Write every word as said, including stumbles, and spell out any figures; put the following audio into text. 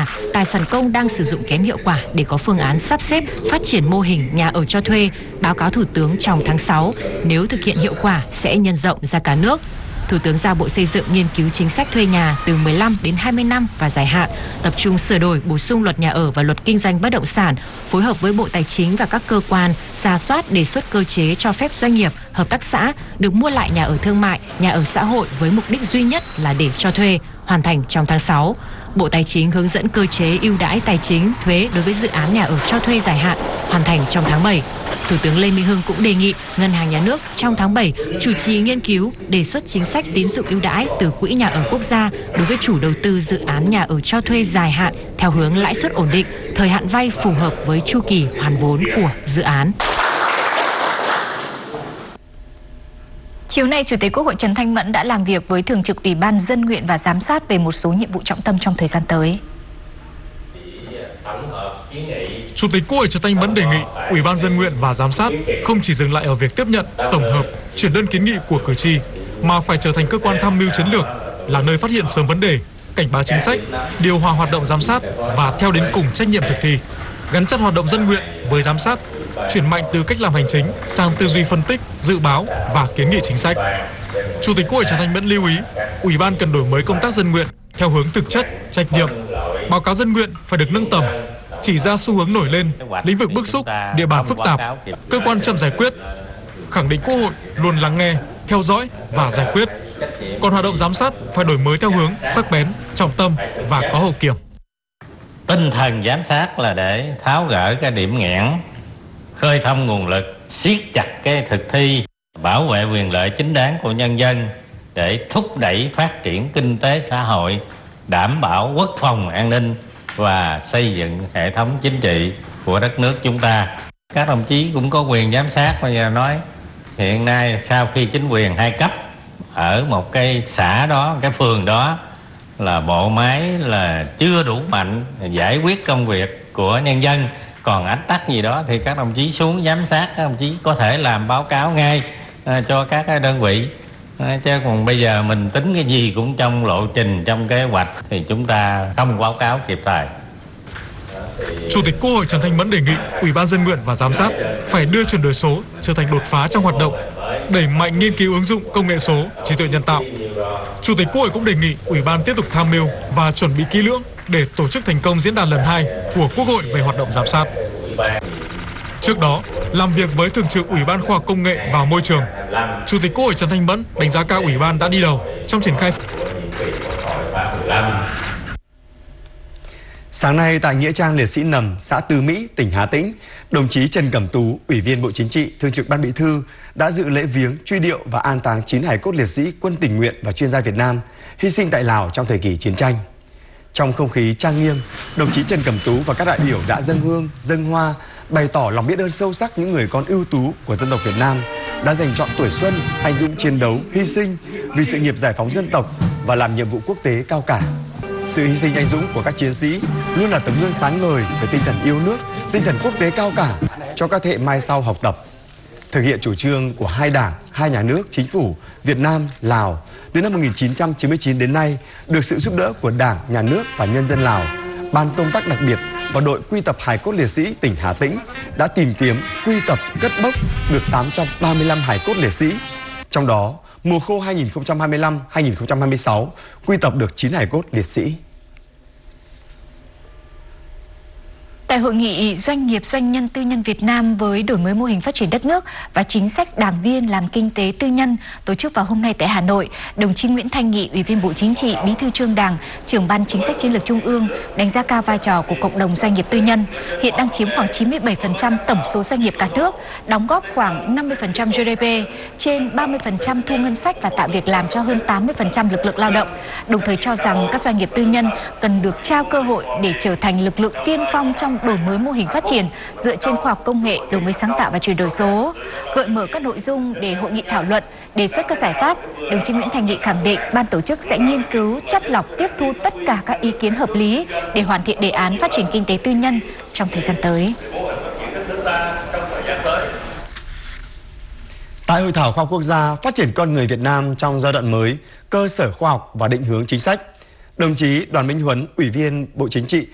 tài sản công đang sử dụng kém hiệu quả để có phương án sắp xếp phát triển mô hình nhà ở cho thuê, báo cáo Thủ tướng trong tháng sáu. Nếu thực hiện hiệu quả sẽ nhân rộng ra cả nước. Thủ tướng giao Bộ Xây dựng nghiên cứu chính sách thuê nhà từ mười lăm đến hai mươi năm và dài hạn, tập trung sửa đổi, bổ sung luật nhà ở và luật kinh doanh bất động sản, phối hợp với Bộ Tài chính và các cơ quan, rà soát đề xuất cơ chế cho phép doanh nghiệp, hợp tác xã được mua lại nhà ở thương mại, nhà ở xã hội với mục đích duy nhất là để cho thuê, hoàn thành trong tháng sáu. Bộ Tài chính hướng dẫn cơ chế ưu đãi tài chính, thuế đối với dự án nhà ở cho thuê dài hạn, hoàn thành trong tháng bảy. Thủ tướng Lê Minh Hưng cũng đề nghị Ngân hàng Nhà nước trong tháng bảy chủ trì nghiên cứu, đề xuất chính sách tín dụng ưu đãi từ Quỹ Nhà ở Quốc gia đối với chủ đầu tư dự án nhà ở cho thuê dài hạn theo hướng lãi suất ổn định, thời hạn vay phù hợp với chu kỳ hoàn vốn của dự án. Chiều nay, Chủ tịch Quốc hội Trần Thanh Mẫn đã làm việc với Thường trực Ủy ban Dân nguyện và Giám sát về một số nhiệm vụ trọng tâm trong thời gian tới. Chủ tịch Quốc hội Trần Thanh Mẫn đề nghị Ủy ban Dân nguyện và Giám sát không chỉ dừng lại ở việc tiếp nhận, tổng hợp, chuyển đơn kiến nghị của cử tri, mà phải trở thành cơ quan tham mưu chiến lược, là nơi phát hiện sớm vấn đề, cảnh báo chính sách, điều hòa hoạt động giám sát và theo đến cùng trách nhiệm thực thi, gắn chặt hoạt động dân nguyện với giám sát, chuyển mạnh từ cách làm hành chính sang tư duy phân tích, dự báo và kiến nghị chính sách. Chủ tịch Quốc hội Trần Thanh Mẫn lưu ý, Ủy ban cần đổi mới công tác dân nguyện theo hướng thực chất, trách nhiệm. Báo cáo dân nguyện phải được nâng tầm, chỉ ra xu hướng nổi lên, lĩnh vực bức xúc, địa bàn phức tạp, cơ quan chậm giải quyết. Khẳng định Quốc hội luôn lắng nghe, theo dõi và giải quyết. Còn hoạt động giám sát phải đổi mới theo hướng sắc bén, trọng tâm và có hậu kiểm. Tinh thần giám sát là để tháo gỡ cái điểm nghẽn, khơi thông nguồn lực, siết chặt cái thực thi, bảo vệ quyền lợi chính đáng của nhân dân để thúc đẩy phát triển kinh tế xã hội, đảm bảo quốc phòng an ninh và xây dựng hệ thống chính trị của đất nước chúng ta. Các đồng chí cũng có quyền giám sát. Bây giờ nói hiện nay sau khi chính quyền hai cấp ở một cái xã đó, cái phường đó là bộ máy là chưa đủ mạnh giải quyết công việc của nhân dân, còn ách tắc gì đó thì các đồng chí xuống giám sát, các đồng chí có thể làm báo cáo ngay à, cho các cái đơn vị. À, chứ còn bây giờ mình tính cái gì cũng trong lộ trình, trong kế hoạch thì chúng ta không báo cáo kịp thời. Chủ tịch Quốc hội Trần Thanh Mẫn đề nghị Ủy ban Dân nguyện và Giám sát phải đưa chuyển đổi số trở thành đột phá trong hoạt động, đẩy mạnh nghiên cứu ứng dụng công nghệ số, trí tuệ nhân tạo. Chủ tịch Quốc hội cũng đề nghị Ủy ban tiếp tục tham mưu và chuẩn bị kỹ lưỡng để tổ chức thành công diễn đàn lần hai của Quốc hội về hoạt động giám sát. Trước đó, làm việc với Thường trực Ủy ban Khoa học Công nghệ và Môi trường, Chủ tịch Quốc hội Trần Thanh Mẫn đánh giá cao Ủy ban đã đi đầu trong triển khai. Sáng nay tại Nghĩa trang Liệt sĩ Nầm, xã Từ Mỹ, tỉnh Hà Tĩnh, đồng chí Trần Cẩm Tú, Ủy viên Bộ Chính trị, Thường trực Ban Bí thư đã dự lễ viếng, truy điệu và an táng chín hài cốt liệt sĩ quân tình nguyện và chuyên gia Việt Nam hy sinh tại Lào trong thời kỳ chiến tranh. Trong không khí trang nghiêm, đồng chí Trần Cẩm Tú và các đại biểu đã dâng hương, dâng hoa, bày tỏ lòng biết ơn sâu sắc những người con ưu tú của dân tộc Việt Nam đã dành trọn tuổi xuân anh dũng chiến đấu, hy sinh vì sự nghiệp giải phóng dân tộc và làm nhiệm vụ quốc tế cao cả. Sự hy sinh anh dũng của các chiến sĩ luôn là tấm gương sáng ngời về tinh thần yêu nước, tinh thần quốc tế cao cả cho các thế hệ mai sau học tập. Thực hiện chủ trương của hai đảng, hai nhà nước, chính phủ Việt Nam, Lào từ năm một nghìn chín trăm chín mươi chín đến nay, được sự giúp đỡ của Đảng, Nhà nước và nhân dân Lào, Ban công tác đặc biệt và đội quy tập hài cốt liệt sĩ tỉnh Hà Tĩnh đã tìm kiếm, quy tập, cất bốc được tám trăm ba mươi lăm hài cốt liệt sĩ. Trong đó, mùa khô hai nghìn không trăm hai mươi lăm hai nghìn không trăm hai mươi sáu quy tập được chín hài cốt liệt sĩ. Tại hội nghị Doanh nghiệp doanh nhân tư nhân Việt Nam với đổi mới mô hình phát triển đất nước và chính sách đảng viên làm kinh tế tư nhân tổ chức vào hôm nay tại Hà Nội, đồng chí Nguyễn Thanh Nghị, Ủy viên Bộ Chính trị, Bí thư Trung ương Đảng, Trưởng ban Chính sách Chiến lược Trung ương đánh giá cao vai trò của cộng đồng doanh nghiệp tư nhân, hiện đang chiếm khoảng chín mươi bảy phần trăm tổng số doanh nghiệp cả nước, đóng góp khoảng năm mươi phần trăm giê đê pê, trên ba mươi phần trăm thu ngân sách và tạo việc làm cho hơn tám mươi phần trăm lực lượng lao động. Đồng thời cho rằng các doanh nghiệp tư nhân cần được trao cơ hội để trở thành lực lượng tiên phong trong đổi mới mô hình phát triển dựa trên khoa học công nghệ, đổi mới sáng tạo và chuyển đổi số. Gợi mở các nội dung để hội nghị thảo luận, đề xuất các giải pháp, đồng chí Nguyễn Thanh Nghị khẳng định ban tổ chức sẽ nghiên cứu, chắt lọc, tiếp thu tất cả các ý kiến hợp lý để hoàn thiện đề án phát triển kinh tế tư nhân trong thời gian tới. Tại Hội thảo khoa học quốc gia phát triển con người Việt Nam trong giai đoạn mới, cơ sở khoa học và định hướng chính sách, đồng chí Đoàn Minh Huấn, Ủy viên Bộ Chính trị,